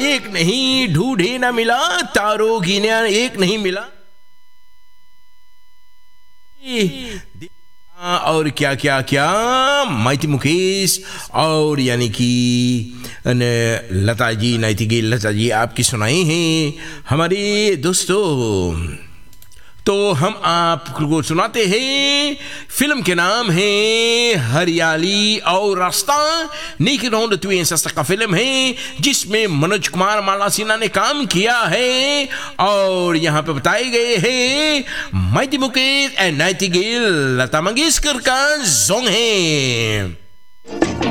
एक नहीं ढूंढे ना मिला, तारों गिना एक नहीं मिला। और क्या क्या क्या माइती मुकेश और यानी कि लता जी, नाइटिंगेल लता जी आपकी सुनाई हैं हमारे दोस्तों। तो हम आपको सुनाते हैं, फिल्म के नाम है हरियाली और रास्ता। नीक रौंड 62 का फिल्म है जिसमें मनोज कुमार मालासिना ने काम किया है और यहाँ पे बताए गए हैं mighty Mukesh and Nightingale Lata Mangeshkar का सॉन्ग है।